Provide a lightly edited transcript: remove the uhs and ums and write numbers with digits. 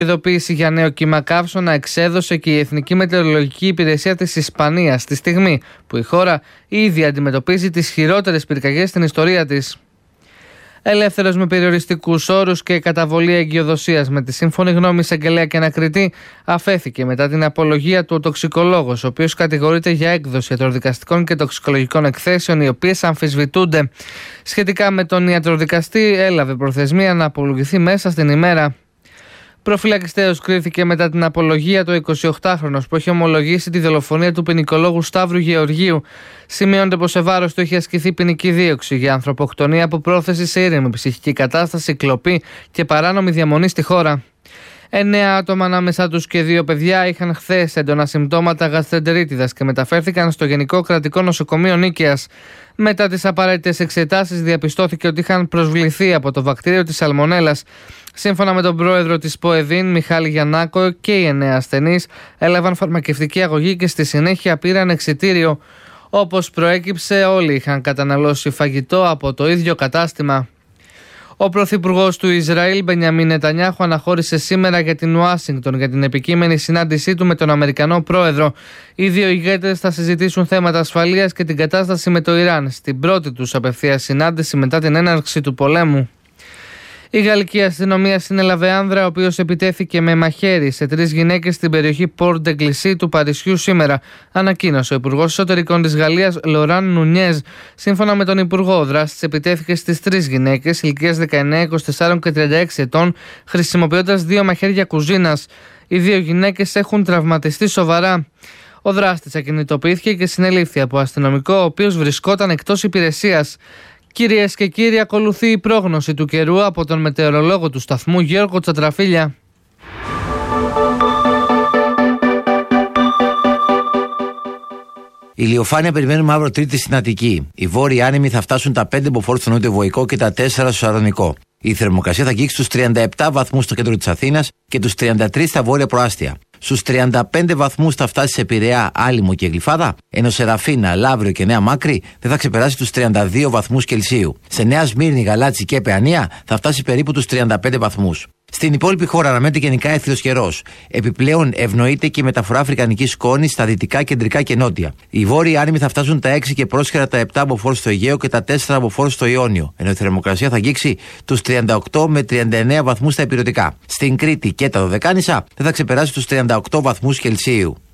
Ειδοποίηση για νέο κύμα καύσωνα εξέδωσε και η Εθνική Μετεωρολογική Υπηρεσία της Ισπανίας, στη στιγμή που η χώρα ήδη αντιμετωπίζει τις χειρότερες πυρκαγιές στην ιστορία της. Ελεύθερος με περιοριστικούς όρους και καταβολή εγκυοδοσίας με τη σύμφωνη γνώμη εισαγγελέα και ανακριτή αφέθηκε μετά την απολογία του ο τοξικολόγος, ο οποίος κατηγορείται για έκδοση ιατροδικαστικών και τοξικολογικών εκθέσεων, οι οποίες αμφισβητούνται. Σχετικά με τον ιατροδικαστή, έλαβε προθεσμία να απολογηθεί μέσα στην ημέρα. Προφυλακιστέως κρίθηκε μετά την απολογία το 28χρονος που έχει ομολογήσει τη δολοφονία του ποινικολόγου Σταύρου Γεωργίου. Σημειώνεται πως σε βάρος του έχει ασκηθεί ποινική δίωξη για ανθρωποκτονία από πρόθεση σε ήρεμη ψυχική κατάσταση, κλοπή και παράνομη διαμονή στη χώρα. 9 άτομα ανάμεσά τους και 2 παιδιά είχαν χθες έντονα συμπτώματα γαστρεντερίτιδας και μεταφέρθηκαν στο Γενικό Κρατικό Νοσοκομείο Νίκαιας. Μετά τις απαραίτητες εξετάσεις διαπιστώθηκε ότι είχαν προσβληθεί από το βακτήριο της σαλμονέλας. Σύμφωνα με τον πρόεδρο της ΠΟΕΔΗΝ, Μιχάλη Γιαννάκο, και οι 9 ασθενείς έλαβαν φαρμακευτική αγωγή και στη συνέχεια πήραν εξιτήριο. Όπως προέκυψε, όλοι είχαν καταναλώσει φαγητό από το ίδιο κατάστημα. Ο πρωθυπουργός του Ισραήλ, Μπενιαμίν Νετανιάχου, αναχώρησε σήμερα για την Ουάσιγκτον για την επικείμενη συνάντησή του με τον Αμερικανό πρόεδρο. Οι δύο ηγέτες θα συζητήσουν θέματα ασφαλείας και την κατάσταση με το Ιράν, στην πρώτη τους απευθείας συνάντηση μετά την έναρξη του πολέμου. Η γαλλική αστυνομία συνέλαβε άνδρα, ο οποίος επιτέθηκε με μαχαίρι σε 3 γυναίκες στην περιοχή Πορτ Εγκλισί του Παρισιού σήμερα, ανακοίνωσε ο Υπουργός Εσωτερικών της Γαλλίας, Λοράν Νουνιέζ. Σύμφωνα με τον Υπουργό, ο δράστης επιτέθηκε στις 3 γυναίκες ηλικίας 19, 24 και 36 ετών, χρησιμοποιώντας 2 μαχαίρια κουζίνας. Οι 2 γυναίκες έχουν τραυματιστεί σοβαρά. Ο δράστης ακινητοποιήθηκε και συνελήφθη από αστυνομικό, ο οποίος βρισκόταν εκτός υπηρεσίας. Κυρίες και κύριοι, ακολουθεί η πρόγνωση του καιρού από τον μετεωρολόγο του σταθμού Γιώργο Τσατραφίλια. Ηλιοφάνεια περιμένουμε αύριο Τρίτη στην Αττική. Οι βόρειοι άνεμοι θα φτάσουν τα 5 μποφόρ στο νοτιοβοϊκό και τα 4 στο Σαρδονικό. Η θερμοκρασία θα αγγίξει στους 37 βαθμούς στο κέντρο της Αθήνας και τους 33 στα βόρεια προάστια. Στους 35 βαθμούς θα φτάσει σε Πειραιά, Άλυμο και Γλυφάδα, ενώ σε Ραφίνα, Λαύριο και Νέα Μάκρη δεν θα ξεπεράσει τους 32 βαθμούς Κελσίου. Σε Νέα Σμύρνη, Γαλάτσι και Παιανία θα φτάσει περίπου τους 35 βαθμούς. Στην υπόλοιπη χώρα αναμένεται γενικά έθριος καιρός. Επιπλέον ευνοείται και η μεταφορά αφρικανικής σκόνης στα δυτικά, κεντρικά και νότια. Οι βόρειοι άνεμοι θα φτάσουν τα 6 και πρόσχερα τα 7 μποφόρ στο Αιγαίο και τα 4 μποφόρ στο Ιόνιο, ενώ η θερμοκρασία θα αγγίξει τους 38 με 39 βαθμούς στα ηπειρωτικά. Στην Κρήτη και τα Δωδεκάνησα δεν θα ξεπεράσει τους 38 βαθμούς Κελσίου.